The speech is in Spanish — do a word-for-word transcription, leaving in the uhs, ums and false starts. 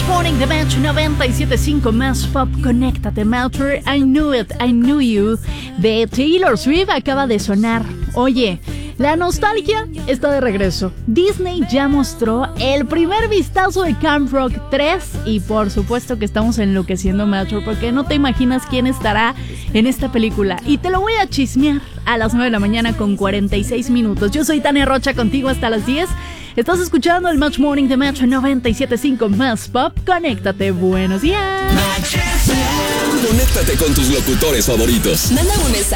Morning de Match noventa y siete punto cinco más pop. Conéctate, Melter. I Knew It, I Knew You de Taylor Swift acaba de sonar. Oye, la nostalgia está de regreso. Disney ya mostró el primer vistazo de Camp Rock tres y por supuesto que estamos enloqueciendo, Melter, porque no te imaginas quién estará en esta película. Y te lo voy a chismear a las nueve de la mañana con cuarenta y seis minutos. Yo soy Tania Rocha, contigo hasta las diez. Estás escuchando el Match Morning de Match noventa y siete punto cinco más pop. Conéctate, buenos días. Conéctate con tus locutores favoritos. Manda un mensaje